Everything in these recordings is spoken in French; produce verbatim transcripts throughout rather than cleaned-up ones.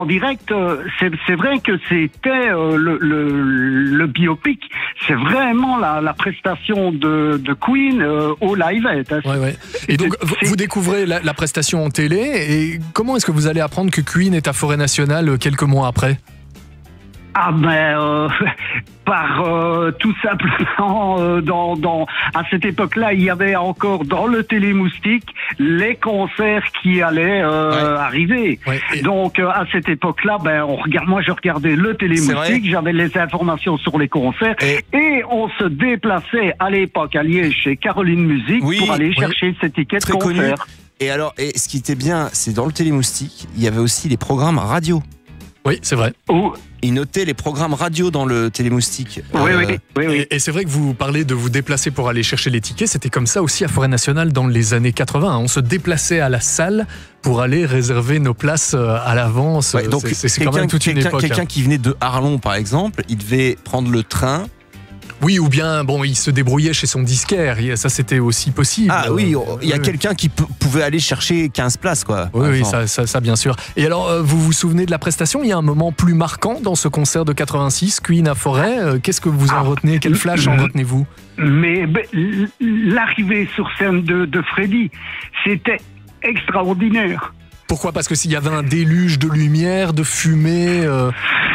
en direct, euh, c'est, c'est vrai que c'était euh, le, le, le biopic, c'est vraiment la, la prestation de, de Queen euh, au Live Aid. Hein. Ouais, ouais. Et donc, c'est... vous découvrez la, la prestation en télé, et comment est-ce que vous allez apprendre que Queen est à Forêt Nationale quelques mois après ? Ah ben, euh, par euh, tout simplement, euh, dans, dans, à cette époque-là, il y avait encore dans le Télémoustique les concerts qui allaient euh, ouais. arriver. Ouais. Et... Donc euh, à cette époque-là, ben, on regarde, moi je regardais le Télémoustique, j'avais les informations sur les concerts, et, et on se déplaçait à l'époque à Liège chez Caroline Musique oui, pour aller oui. chercher ces tickets de concert. Connu. Et alors, et ce qui était bien, c'est dans le Télémoustique, il y avait aussi les programmes radio. Oui, c'est vrai. Oh. Il notait les programmes radio dans le Télémoustique. Oui, euh, oui, oui, oui. Et, et c'est vrai que vous parlez de vous déplacer pour aller chercher les tickets. C'était comme ça aussi à Forêt Nationale dans les années quatre-vingts. On se déplaçait à la salle pour aller réserver nos places à l'avance. Ouais, donc c'est, c'est quand même toute une époque. Quelqu'un hein. qui venait de Arlon, par exemple, il devait prendre le train. Oui, ou bien, bon, il se débrouillait chez son disquaire, ça c'était aussi possible. Ah oui, il y a oui, quelqu'un oui. qui p- pouvait aller chercher quinze places, quoi. Oui, oui ça, ça, ça bien sûr. Et alors, vous vous souvenez de la prestation ? Il y a un moment plus marquant dans ce concert de quatre-vingt-six, Queen à Forêt. Qu'est-ce que vous en ah, retenez ? Quel flash en retenez-vous ? Mais, mais l'arrivée sur scène de, de Freddie, c'était extraordinaire. Pourquoi ? Parce que s'il y avait un déluge de lumière, de fumée... Euh...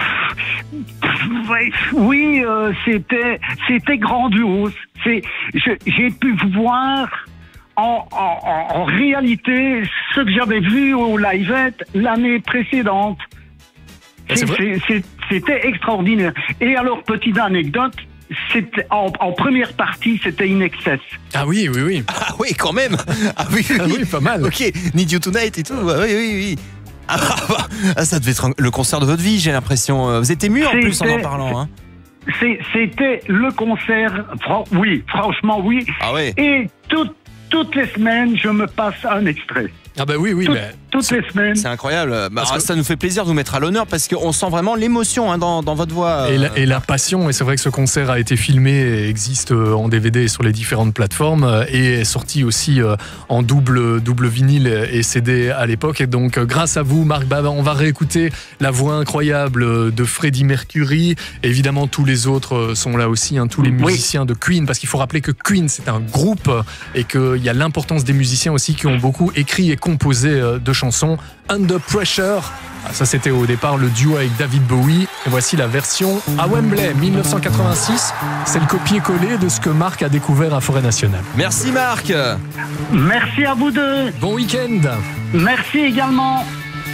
Oui, euh, c'était c'était grandiose. C'est, je, j'ai pu voir en, en, en réalité ce que j'avais vu au Live Aid l'année précédente. C'est, c'est, c'est, c'était extraordinaire. Et alors, petite anecdote, c'était en, en première partie, c'était In Excess. Ah oui, oui, oui. Ah oui, quand même. Ah oui, oui, ah oui pas mal. Ok, Need You Tonight et tout. Oui, oui, oui. Ah, ça devait être le concert de votre vie, j'ai l'impression. Vous êtes ému en c'était, plus en en parlant. Hein. C'est, c'était le concert, fran- oui, franchement oui. Ah ouais. Et tout, toutes les semaines, je me passe un extrait. Ah bah oui, oui. Tout, mais toutes les semaines. C'est incroyable. Bah, que... Ça nous fait plaisir de vous mettre à l'honneur parce qu'on sent vraiment l'émotion hein, dans, dans votre voix. Et la, et la passion. Et c'est vrai que ce concert a été filmé et existe en D V D sur les différentes plateformes et est sorti aussi en double, double vinyle et C D à l'époque. Et donc, grâce à vous, Marc Baba, on va réécouter la voix incroyable de Freddie Mercury. Et évidemment, tous les autres sont là aussi, hein, tous les musiciens oui. de Queen. Parce qu'il faut rappeler que Queen, c'est un groupe et qu'il y a l'importance des musiciens aussi qui ont beaucoup écrit et composé de chansons. Under Pressure, ça c'était au départ le duo avec David Bowie. Et voici la version à Wembley dix-neuf cent quatre-vingt-six. C'est le copier-coller de ce que Marc a découvert à Forêt Nationale. Merci Marc. Merci à vous deux. Bon week-end. Merci également.